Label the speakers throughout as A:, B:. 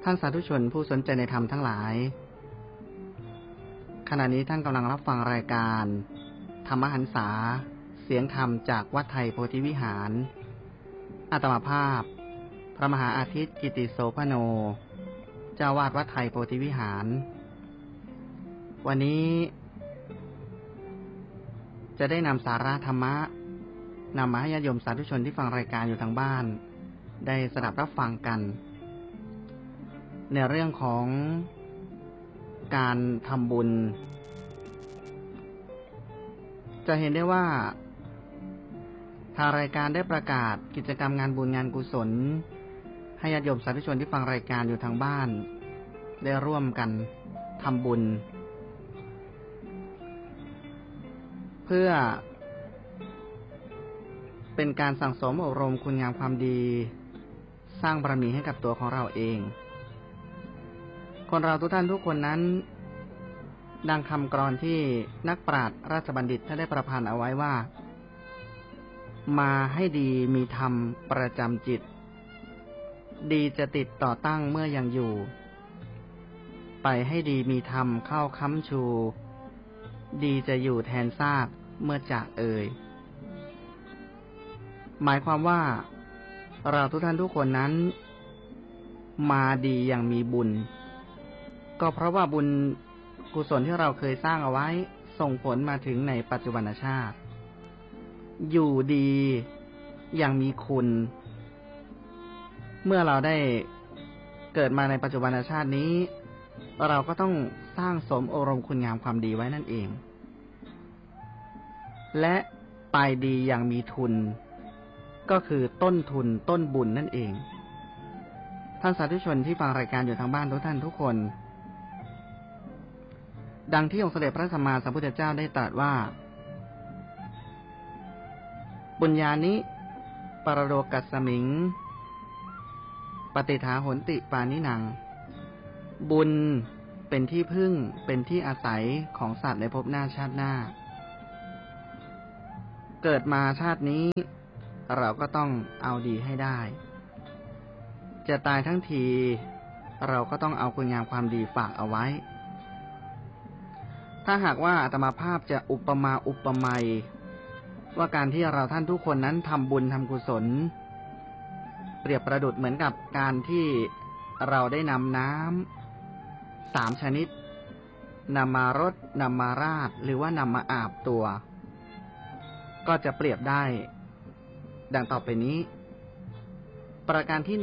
A: ท่านสาธุชนผู้สนใจในธรรมทั้งหลายขณะนี้ท่านกำลังรับฟังรายการธรรมหันษาเสียงธรรมจากวัดไทยโพธิวิหารอาตมาภาพพระมหาอาทิตย์กิติโสภโนเจ้าวาดวัดไทยโพธิวิหารวันนี้จะได้นำสาระธรรมะนำมาให้ญาติโยมสาธุชนที่ฟังรายการอยู่ทางบ้านได้สดับรับฟังกันในเรื่องของการทำบุญจะเห็นได้ว่าทางรายการได้ประกาศกิจกรรมงานบุญงานกุศลให้ญาติโยมสาธุชนที่ฟังรายการอยู่ทางบ้านได้ร่วมกันทำบุญเพื่อเป็นการสั่งสมอบรมคุณงามความดีสร้างบารมีให้กับตัวของเราเองคนเราทุกท่านทุกคนนั้นดังคำกลอนที่นักปราชญ์ราชบัณฑิตท่านได้ประพันธ์เอาไว้ว่ามาให้ดีมีธรรมประจำจิตดีจะติดต่อตั้งเมื่อยังอยู่ไปให้ดีมีธรรมเข้าค้ำชูดีจะอยู่แทนซากเมื่อจากเอ่ยหมายความว่าเราทุกท่านทุกคนนั้นมาดีอย่างมีบุญก็เพราะว่าบุญกุศลที่เราเคยสร้างเอาไว้ส่งผลมาถึงในปัจจุบันชาติอยู่ดีอย่างมีคุณเมื่อเราได้เกิดมาในปัจจุบันชาตินี้เราก็ต้องสร้างสมอบรมคุณงามความดีไว้นั่นเองและไปดีอย่างมีทุนก็คือต้นทุนต้นบุญนั่นเองท่านสาธุชนที่ฟังรายการอยู่ทางบ้านทุกท่านทุกคนดังที่องค์สมเด็จพระสัมมาสัมพุทธเจ้าได้ตรัสว่าบุญญานิปรโลกัสสมิงปฏิฐาโหนติปานิหนังบุญเป็นที่พึ่งเป็นที่อาศัยของสัตว์ในภพหน้าชาติหน้าเกิดมาชาตินี้เราก็ต้องเอาดีให้ได้จะตายทั้งทีเราก็ต้องเอาคุณงามความดีฝากเอาไว้ถ้าหากว่าอาตมาภาพจะอุปมาอุปไมยว่าการที่เราท่านทุกคนนั้นทำบุญทำกุศลเปรียบประดุจเหมือนกับการที่เราได้นำน้ำ3ชนิดนำมารดนำมาราดหรือว่านำมาอาบตัวก็จะเปรียบได้ดังต่อไปนี้ประการที่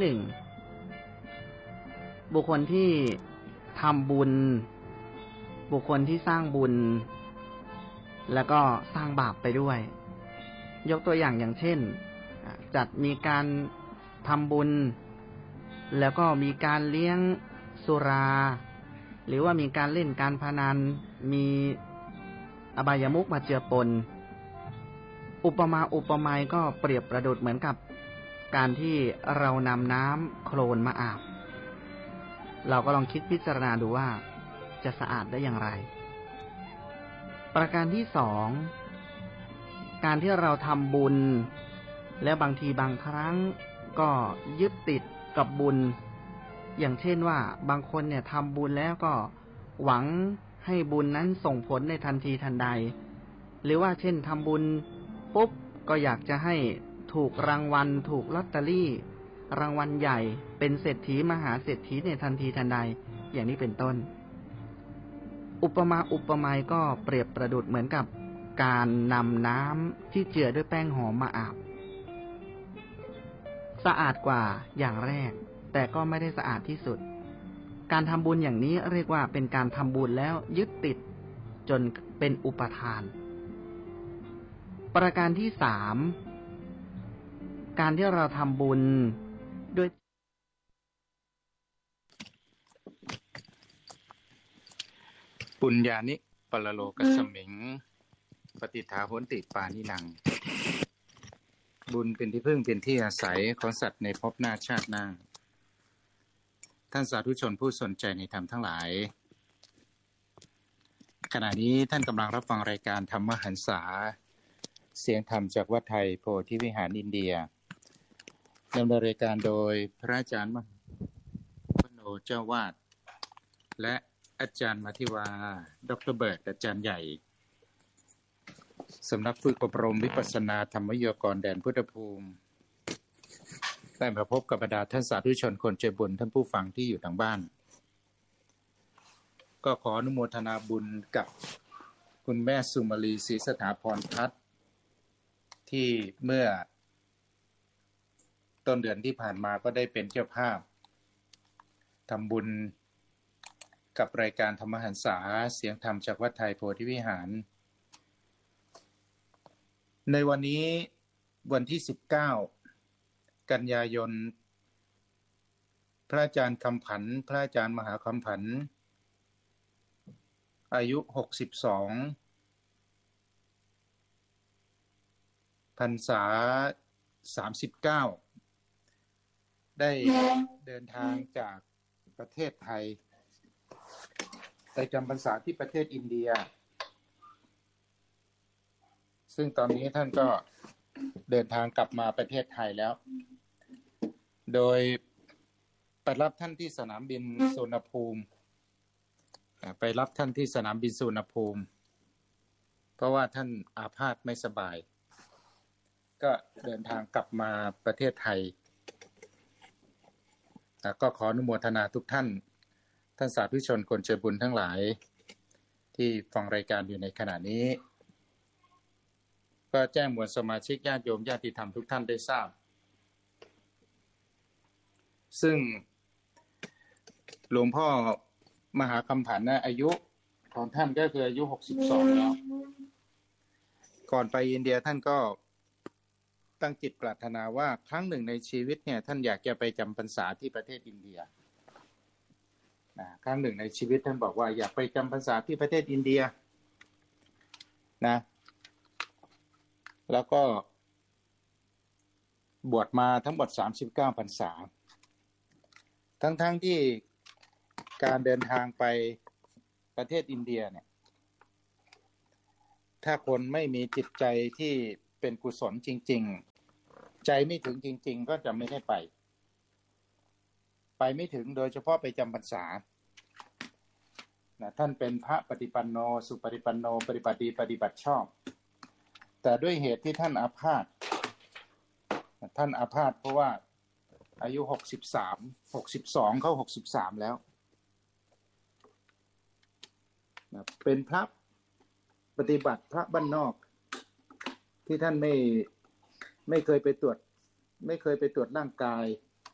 A: 1บุคคลที่ทำบุญบุคคลที่สร้างบุญแล้วก็สร้างบาปไปด้วยยกตัวอย่างเช่นจัดมีการทำบุญแล้วก็มีการเลี้ยงสุราหรือว่ามีการเล่นการพนันมีอบายมุขมาเจือปนอุปมาอุปไมยก็เปรียบประดุจเหมือนกับการที่เรานำน้ำโคลนมาอาบเราก็ลองคิดพิจารณาดูว่าจะสะอาดได้อย่างไรประการที่2การที่เราทำบุญและบางทีบางครั้งก็ยึดติดกับบุญอย่างเช่นว่าบางคนเนี่ยทำบุญแล้วก็หวังให้บุญนั้นส่งผลในทันทีทันใดหรือว่าเช่นทำบุญปุ๊บก็อยากจะให้ถูกรางวัลถูกลอตเตอรี่รางวัลใหญ่เป็นเศรษฐีมหาเศรษฐีในทันทีทันใดอย่างนี้เป็นต้นอุปมาอุปไมยก็เปรียบประดุจเหมือนกับการนำน้ำที่เจือด้วยแป้งหอมมาอาบสะอาดกว่าอย่างแรกแต่ก็ไม่ได้สะอาดที่สุดการทำบุญอย่างนี้เรียกว่าเป็นการทำบุญแล้วยึดติดจนเป็นอุปทานประการที่3การที่เราทำบุญด้วย
B: ปุญญานิปรโลกัสสมิงปฏิฐาโหนติปานิหนังบุญเป็นที่พึ่งเป็นที่อาศัยของสัตว์ในภพหน้าชาติหน้าท่านสาธุชนผู้สนใจในธรรมทั้งหลายขณะนี้ท่านกำลังรับฟังรายการธรรมหันษาเสียงธรรมจากวัดไทยโพธิวิหารอินเดียดำเนินรายการโดยพระอาจารย์มโนเจ้าวาดและอาจารย์มาธิวาดรเบิร์ตอาจารย์ใหญ่สำนักฝึกอบรมวิปัสสนาธรรมโยกรแดนพุทธภูมิได้มาพบกับบรรดาท่านสาธุชนคนใจบุญท่านผู้ฟังที่อยู่ทางบ้านก็ขออนุโมทนาบุญกับคุณแม่สุมาลีศรีสถาพรพัฒน์ที่เมื่อต้นเดือนที่ผ่านมาก็ได้เป็นเจ้าภาพทำบุญกับรายการธรรมหันษาเสียงธรรมจากวัดไทยโพธิวิหารในวันนี้วันที่19กันยายนพระอาจารย์คำผันพระอาจารย์มหาคำผันอายุ62พรรษา39ได้เดินทางจากประเทศไทยไปจำพรรษาที่ประเทศอินเดียซึ่งตอนนี้ท่านก็เดินทางกลับมาประเทศไทยแล้วโดยไปรับท่านที่สนามบินสุวรรณภูมิไปรับท่านที่สนามบินสุวรรณภูมิเพราะว่าท่านอาพาธไม่สบายก็เดินทางกลับมาประเทศไทยก็ขออนุโมทนาทุกท่านท่านสาธุชนคนใจบุญทั้งหลายที่ฟังรายการอยู่ในขณะนี้ก็แจ้งมวลสมาชิกญาติโยมญาติธรรมทุกท่านได้ทราบซึ่งหลวงพ่อมหาคำผันนะอายุของท่านก็คืออายุ62แล้วก่อนไปอินเดียท่านก็ตั้งจิตปรารถนาว่าครั้งหนึ่งในชีวิตเนี่ยท่านอยากจะไปจำพรรษาที่ประเทศอินเดียครั้งหนึ่งในชีวิตท่านบอกว่าอยากไปจำพรรษาที่ประเทศอินเดียนะแล้วก็บวชมาทั้งหมด39พรรษาทั้งที่การเดินทางไปประเทศอินเดียเนี่ยถ้าคนไม่มีจิตใจที่เป็นกุศลจริงๆใจไม่ถึงจริงๆก็จะไม่ได้ไปไม่ถึงโดยเฉพาะไปจำพรรษาท่านเป็นพระปฏิปันโนสุปฏิปันโนปฏิบัติดีปฏิบัติชอบแต่ด้วยเหตุที่ท่านอาพาธเพราะว่าอายุ62เข้า63แล้วเป็นพระปฏิบัติพระบ้านนอกที่ท่านไม่เคยไปตรวจร่างกาย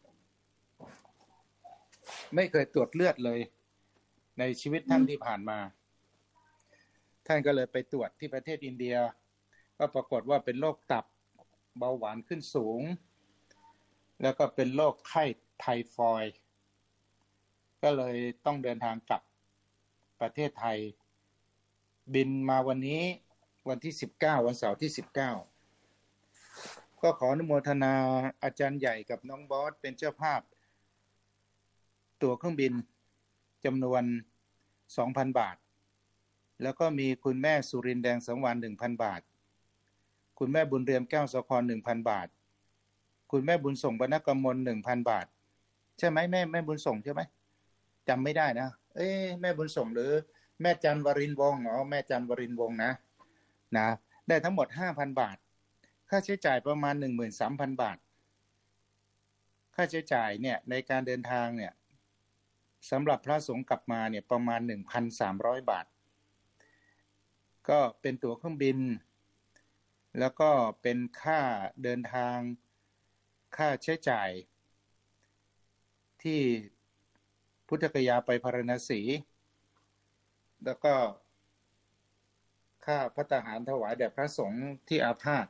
B: ไม่เคยตรวจเลือดเลยในชีวิตท่านที่ผ่านมาท่านก็เลยไปตรวจที่ประเทศอินเดียก็ปรากฏว่าเป็นโรคตับเบาหวานขึ้นสูงแล้วก็เป็นโรคไข้ไทฟอยด์ก็เลยต้องเดินทางกลับประเทศไทยบินมาวันนี้วันที่19วันเสาร์ที่19ก็ขออนุโมทนาอาจารย์ใหญ่กับน้องบอสเป็นเจ้าภาพตั๋วเครื่องบินจำนวน 2,000 บาทแล้วก็มีคุณแม่สุรินทร์แดงสังวาล 1,000 บาทคุณแม่บุญเรือนแก้วสะคร 1,000 บาทคุณแม่บุญส่งบรรณกมล 1,000 บาทใช่ไหมแม่บุญส่งใช่ไหมจำไม่ได้นะแม่บุญส่งหรือแม่จันวรินทร์วงศ์แม่จันวรินทร์วงศ์นะได้ทั้งหมด 5,000 บาทค่าใช้จ่ายประมาณ 13,000 บาทค่าใช้จ่ายเนี่ยในการเดินทางเนี่ยสำหรับพระสงฆ์กลับมาเนี่ยประมาณ 1,300 บาทก็เป็นตั๋วเครื่องบินแล้วก็เป็นค่าเดินทางค่าใช้จ่ายที่พุทธคยาไปพาราณสีแล้วก็ค่าภัตตาหารถวายแด่พระสงฆ์ที่อาพาธ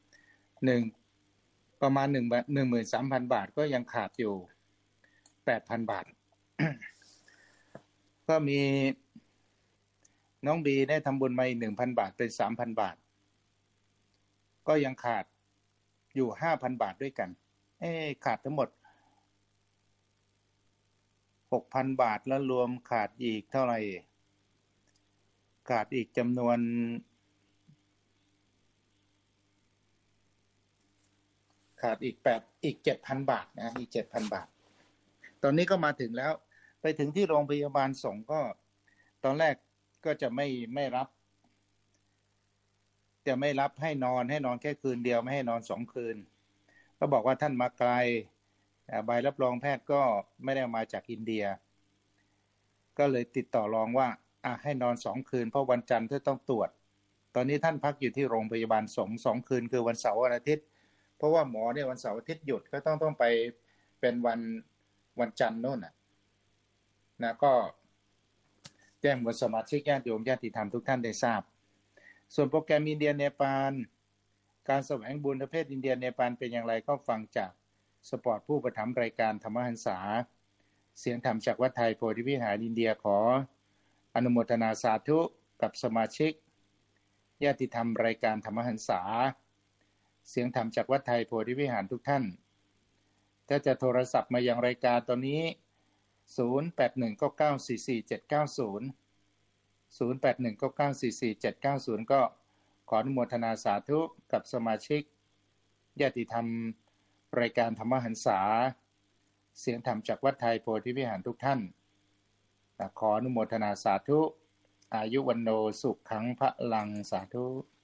B: ประมาณ 13,000 บาทก็ยังขาดอยู่ 8,000 บาท ก็มีน้องบีได้ทำบุญมาอีก 1,000 บาทเป็น 3,000 บาทก็ยังขาดอยู่ 5,000 บาทด้วยกันขาดทั้งหมด 6,000 บาทแล้วรวมขาดอีกเท่าไหร่ขาดอีกจำนวนขาดอีก 7,000 บาทนะอีก 7,000 บาทตอนนี้ก็มาถึงแล้วไปถึงที่โรงพยาบาลสงฆ์ก็ตอนแรกก็จะไม่รับให้นอนแค่คืนเดียวไม่ให้นอน2 คืนก็บอกว่าท่านมาไกลใบรับรองแพทย์ก็ไม่ได้มาจากอินเดียก็เลยติดต่อรองว่าให้นอน2 คืนเพราะวันจันทร์ท่านต้องตรวจตอนนี้ท่านพักอยู่ที่โรงพยาบาลสงฆ์2 คืนคือวันเสาร์วันอาทิตย์เพราะว่าหมอเนี่ยวันเสาร์อาทิตย์หยุดก็ต้องไปเป็นวันจันทร์โน่นนะก็แจ้งบนสมาชิกญาติโยมญาติธรรมทุกท่านได้ทราบส่วนโปรแกรมอินเดียเนปาลการแสวงบุญประเภทอินเดียเนปาลเป็นอย่างไรก็ฟังจากสปอร์ตผู้ประทับรายการธรรมหันษาเสียงธรรมจากวัดไทยโพธิวิหารอินเดียขออนุโมทนาสาธุกับสมาชิกญาติธรรมรายการธรรมหันษาเสียงธรรมจากวัดไทยโพธิวิหารทุกท่านถ้าจะโทรศัพท์มายังรายการตอนนี้0819944790 0819944790ก็ขออนุโมทนาสาธุกับสมาชิกญาติธรรมรายการธรรมหันษาเสียงธรรมจากวัดไทยโพธิวิหารทุกท่านขออนุโมทนาสาธุอายุวันโนสุขขังพลังสาธุ